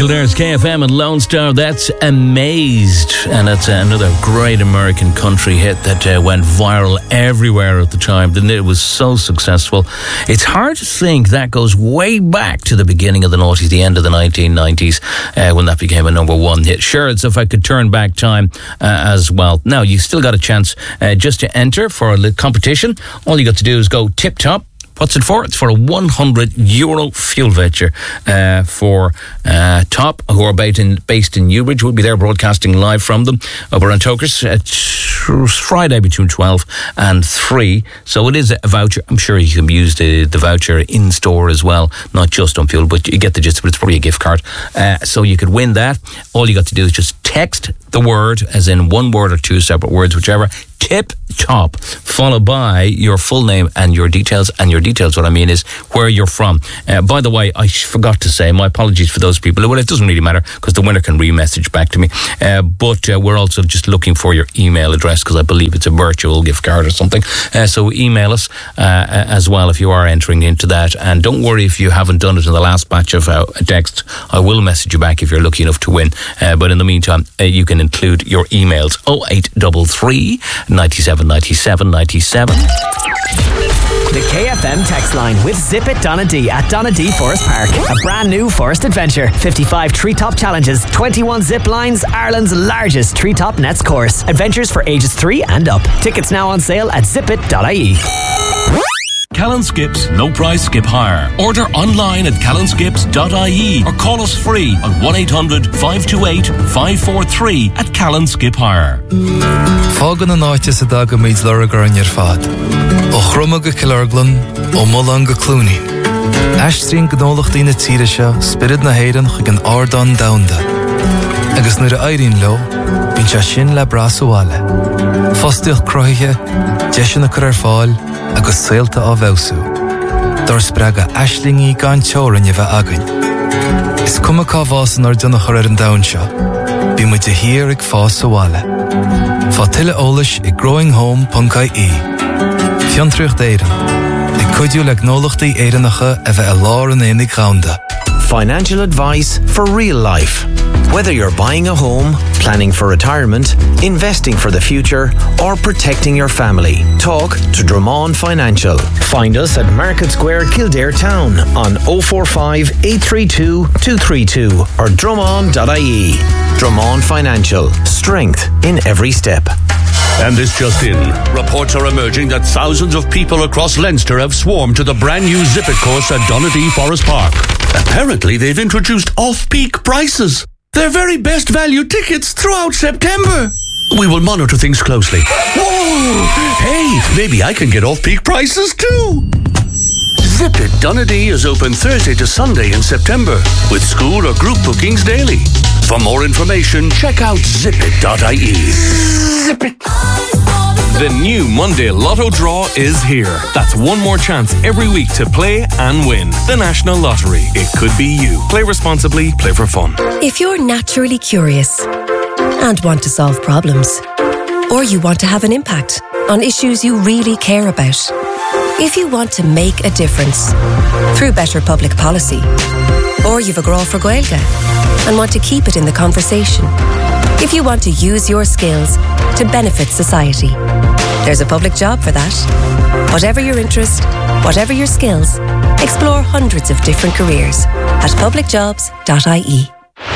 Kildare's KFM and Lone Star, that's Amazed. And that's another great American country hit that went viral everywhere at the time. It was so successful. It's hard to think that goes way back to the beginning of the noughties, the end of the 1990s, when that became a number one hit. Sure, it's if I could turn back time as well. Now, you still got a chance just to enter for a competition. All you got to do is go Tip Top. What's it for? It's for a €100 fuel voucher for Top, who are based in Newbridge. We'll be there broadcasting live from them over on Tokers. It's Friday between 12 and 3. So it is a voucher. I'm sure you can use the voucher in store as well, not just on fuel, but you get the gist, but it's probably a gift card. So you could win that. All you got to do is just text the word, as in one word or two separate words, whichever, Tip Top, followed by your full name and your details. And your details, what I mean is where you're from. By the way, I forgot to say, my apologies for those people. Well, it doesn't really matter because the winner can re-message back to me. But we're also just looking for your email address because I believe it's a virtual gift card or something. So email us as well if you are entering into that. And don't worry if you haven't done it in the last batch of text. I will message you back if you're lucky enough to win. But in the meantime, you can include your emails. 0833 97 97 97. The KFM text line with Zip It Donna D at Donna D Forest Park. A brand new forest adventure. 55 treetop challenges, 21 zip lines, Ireland's largest treetop nets course. Adventures for ages 3 and up. Tickets now on sale at zipit.ie. Callan Skips No Price Skip Hire. Order online at callanskips.ie or call us free on 1-800-528-543 at Callan Skip Hire. Fágan an áite sa dag a míid luragar an ar fad. Ó chroma go Killarglan, ó Mullan go Clooney. Aistrín gnólachtaí na tíre seo, spirid na héirean chug an ardán daunda. Agus nuair a éirín lo, bín se sin le brasúáile. Fostiach croithe, deis na cur ar fáil, agus saolta á bhesú. Dar spreaga aislingaí gan teorann a bheith againn. Is cuma cá bhásan ar duna chur ar an dain seo, bí muid a hir ag fás sáile. Fá tuile eolais I growinghome.ie. Fiontraocht éireann. Ag cuidiú le gnólachtaí éireannacha a bheith a lár an éananig ghaunda. Financial advice for real life. Whether you're buying a home, planning for retirement, investing for the future, or protecting your family, talk to Drummond Financial. Find us at Market Square, Kildare Town on 045 832 232 or drummond.ie. Drummond Financial. Strength in every step. And this just in. Reports are emerging that thousands of people across Leinster have swarmed to the brand new Zip It course at Donadea Forest Park. Apparently, they've introduced off-peak prices. Their very best value tickets throughout September. We will monitor things closely. Whoa! Hey, maybe I can get off-peak prices too. Zip It Donadea is open Thursday to Sunday in September with school or group bookings daily. For more information, check out zipit.ie. Zip it. The new Monday Lotto draw is here. That's one more chance every week to play and win. The National Lottery. It could be you. Play responsibly, play for fun. If you're naturally curious and want to solve problems, or you want to have an impact on issues you really care about, if you want to make a difference through better public policy, or you've a grow for Gaeilge and want to keep it in the conversation, if you want to use your skills to benefit society, there's a public job for that. Whatever your interest, whatever your skills, explore hundreds of different careers at publicjobs.ie.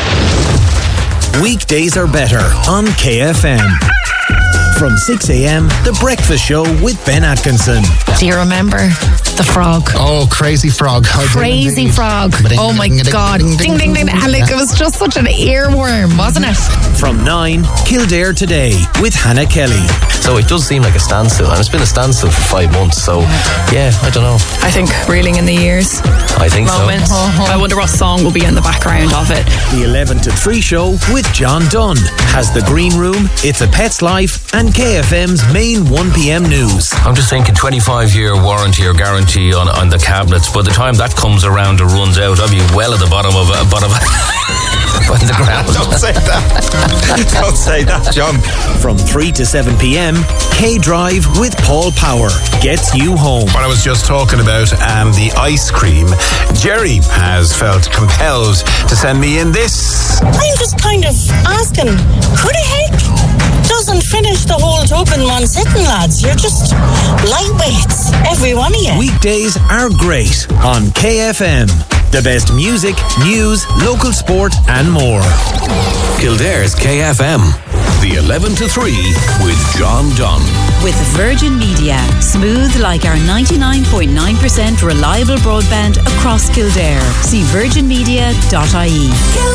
Weekdays are better on KFM. From 6 a.m, The Breakfast Show with Ben Atkinson. Do you remember the frog? Oh, crazy frog. Crazy frog. Oh my God. Ding, ding, ding. And like, it was just such an earworm, wasn't it? From 9, Kildare Today with Hannah Kelly. So it does seem like a standstill, and it's been a standstill for 5 months, so yeah, I don't know. I think reeling in the years. I think moment. so. I wonder what song will be in the background of it. The 11 to 3 show with John Dunn has The Green Room, It's a Pet's Life, and KFM's main 1pm news. I'm just thinking 25-year warranty or guarantee on the cabinets. By the time that comes around and runs out, I'll be well at the bottom of the ground. Don't say that. Don't say that, John. From 3 to 7 p.m, K-Drive with Paul Power gets you home. What I was just talking about, the ice cream, Jerry has felt compelled to send me in this. I'm just kind of asking, who the heck doesn't finish the whole tub in one sitting, lads? You're just lightweights, every one of you. Weekdays are great on KFM. The best music, news, local sport and more. Kildare's KFM. The 11 to 3 with John Dunn. With Virgin Media. Smooth like our 99.9% reliable broadband across Kildare. See virginmedia.ie.